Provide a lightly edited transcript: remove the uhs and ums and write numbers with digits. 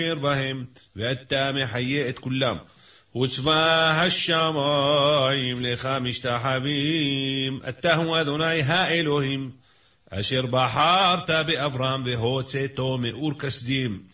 بهم ואתה מחיה את כולם. וצבא השמיים לך משתחווים, אתה הוא אדוני האלוהים, אשר בחרת באברהם והוצאתו מאור כשדים.